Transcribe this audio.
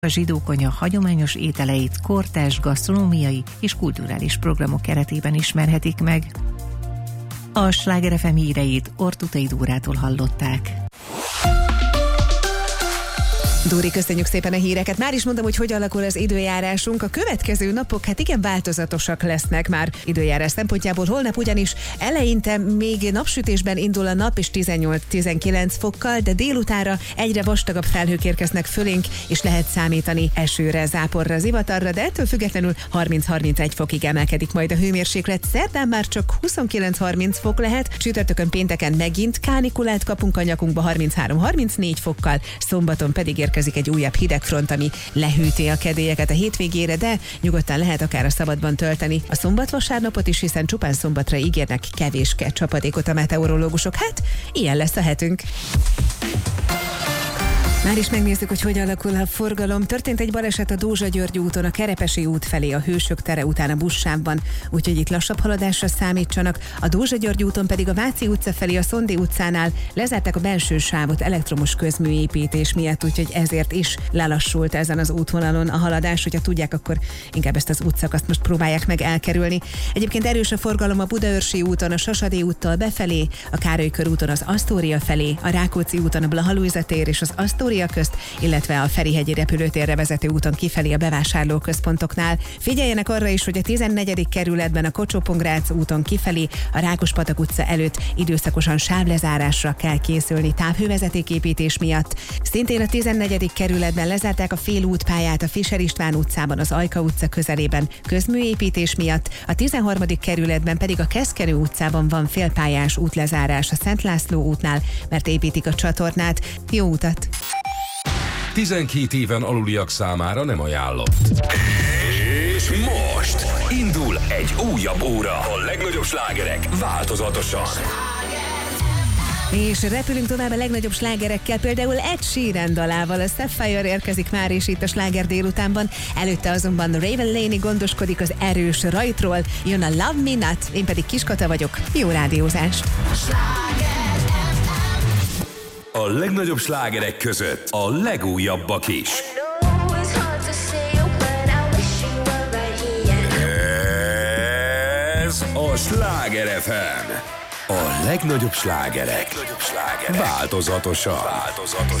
A zsidókonyha hagyományos ételeit kortárs gasztronómiai és kulturális programok keretében ismerhetik meg. A Sláger FM híreit Ortutai Dórától hallották. Dóri, köszönjük szépen a híreket. Már is mondom, hogy alakul az időjárásunk. A következő napok igen változatosak lesznek már időjárás szempontjából. Holnap ugyanis eleinte még napsütésben indul a nap, és 18-19 fokkal, de délutánra egyre vastagabb felhők érkeznek fölénk, és lehet számítani esőre, záporra, zivatarra, de ettől függetlenül 30-31 fokig emelkedik majd a hőmérséklet. Szerdán már csak 29-30 fok lehet, csütörtökön, pénteken megint kánikulát kapunk a nyakunkba 33-34 fokkal, szombaton pedig érkezik egy újabb hidegfront, ami lehűti a kedélyeket a hétvégére, de nyugodtan lehet akár a szabadban tölteni a szombat-vasárnapot is, hiszen csupán szombatra ígérnek kevéske csapadékot a meteorológusok. Hát, ilyen lesz a hetünk. Már is megnézzük, hogy alakul a forgalom. Történt egy baleset a Dózsa-György úton, a Kerepesi út felé, a Hősök tere után a buszsávban, úgyhogy itt lassabb haladásra számítsanak. A Dózsa-György úton pedig a Váci utca felé, a Szondi utcánál lezárták a belső sávot elektromos közműépítés miatt, úgyhogy ezért is lelassult ezen az útvonalon a haladás. Hogyha tudják, akkor inkább ezt az útszakaszt most próbálják meg elkerülni. Egyébként erős a forgalom a Budaörsi úton, a Sasadi úttal befelé, a Károly körúton az Asztória felé, a Rákóczi úton a Blaha Lujza tér és az Asztória közt, illetve a Ferihegyi repülőtérre vezető úton kifelé a bevásárlóközpontoknál. Figyeljenek arra is, hogy a 14. kerületben a Kocsó-Pongrác úton kifelé a Rákospatak utca előtt időszakosan sávlezárásra kell készülni távhővezetéképítés miatt. Szintén a 14. kerületben lezárták a félútpályát a Fischer István utcában, az Ajka utca közelében közműépítés miatt, a 13. kerületben pedig a Keszkenő utcában van félpályás útlezárás a Szent László útnál, mert építik a csatornát. Jó utat! 12 éven aluliak számára nem ajánlott. És most indul egy újabb óra. A legnagyobb slágerek változatosan. És repülünk tovább a legnagyobb slágerekkel, például Ed Sheeran dalával. A Sapphire érkezik már is itt a Sláger délutánban, előtte azonban Raven Laney gondoskodik az erős rajtról, jön a Love Me Not, én pedig Kiskata vagyok. Jó rádiózást! A legnagyobb slágerek között a legújabbak is. Ez a Sláger FM. A legnagyobb slágerek. Változatosan.